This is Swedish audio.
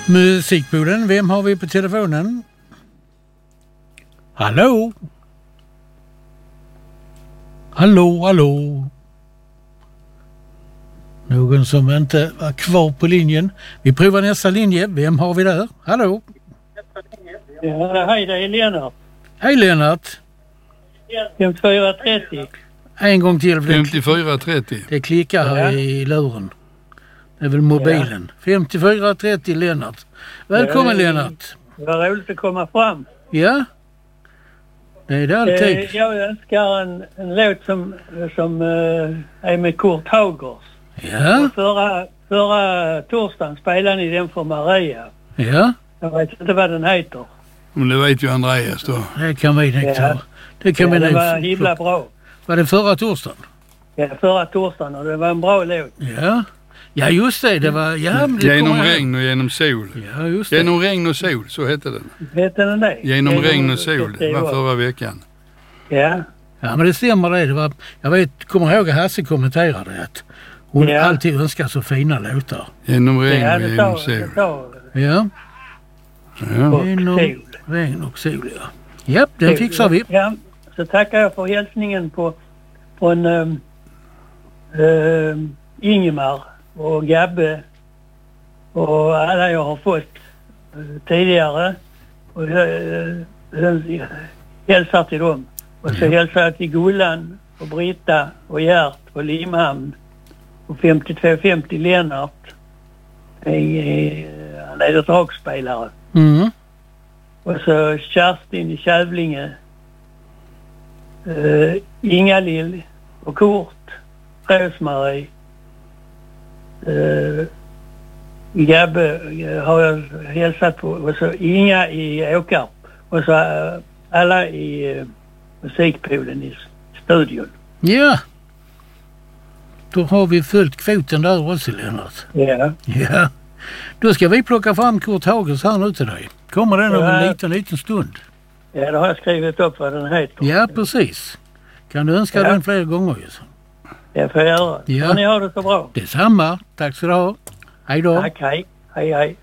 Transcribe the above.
Musikboden, vem har vi på telefonen? Hallå? Hallå? Någon som inte var kvar på linjen. Vi provar nästa linje. Vem har vi där? Hallå? Ja, hej, det är Lennart. Hej Lennart. 5430. En gång till. 5430. Det klickar här i luren. Det är väl mobilen. 5430 Lennart. Välkommen Lennart. Det var roligt att komma fram. Ja. Det är det alltid. Jag önskar en låt som är med Kurt Haugers. Ja. Förra torsdagen spelade ni den för Maria. Ja. Jag vet inte vad den heter. Men det vet ju Andreas då. Det kan vi nog ta. Det var himla bra. Var det förra torsdagen? Ja, förra torsdagen, och det var en bra låt. Ja. Ja, just det. Det var... Ja, det genom regn och genom sol. Ja, just det. Genom regn och sol, så hette den. Hette den det? Genom regn och sol, det var förra veckan. Ja. Ja, men det stämmer det. Det var, kommer ihåg att Hasse kommenterade att hon alltid önskar så fina låtar. Genom regn och genom sol. Ja. Genom regn och sol, ja. Ja, den fixar vi. Ja, så tackar jag för hälsningen från Ingemar och Gabbe och alla jag har fått tidigare. Och hälsar till dem. Och så hälsar jag till Gullan och Britta och Gert och Limhamn och 5250 Lennart. Han är ett dragspelare. Mm. Och så Kerstin i Kävlinge, Inga-Lill och Kurt, Rosmarie, Gabbe har jag hälsat på, och så Inga i Åkarp, och så alla i musikpoolen i studion. Ja. Då har vi följt kvoten där också, Lennart. Ja. Ja. Då ska vi plocka fram Kurt Haugers här nu till dig. Kommer den om en liten stund? Ja, då har jag skrivit upp vad den heter. Ja, precis. Kan du önska den fler gånger? Det får jag göra. Ja. Men ni har det så bra. Detsamma. Tack så du ha. Hej då. Tack, hej. Hej.